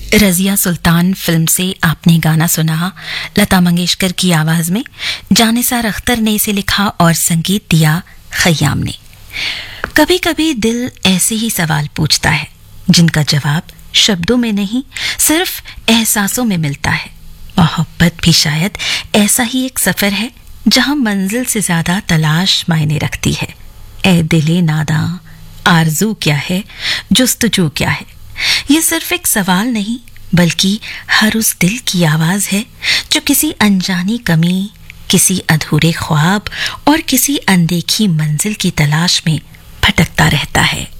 रज़िया सुल्तान film से आपने गाना सुना लता मंगेशकर की आवाज में। जानिसार अख्तर ने इसे लिखा और संगीत दिया खय्याम ने। कभी कभी दिल ऐसे ही सवाल पूछता है जिनका जवाब शब्दों में नहीं, सिर्फ एहसासों में मिलता है। मोहब्बत भी शायद ऐसा ही एक सफर है जहां मंजिल से ज्यादा तलाश मायने रखती है। ए दिले नादां, आरज़ू क्या है, जुस्तजू क्या है। ये सिर्फ एक सवाल नहीं बल्कि हर उस दिल की आवाज है जो किसी अनजानी कमी, किसी अधूरे ख्वाब और किसी अनदेखी मंजिल की तलाश में भटकता रहता है।